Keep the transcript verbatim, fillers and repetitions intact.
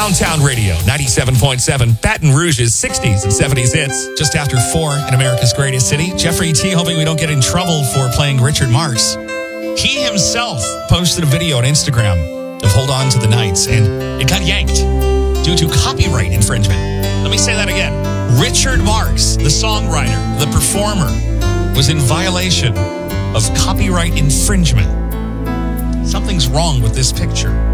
Downtown Radio, ninety-seven point seven, Baton Rouge's sixties and seventies hits. Just after four in America's greatest city, Jeffrey T. hoping we don't get in trouble for playing Richard Marx. He himself posted a video on Instagram of Hold On to the Nights, and it got yanked due to copyright infringement. Let me say that again. Richard Marx, the songwriter, the performer, was in violation of copyright infringement. Something's wrong with this picture.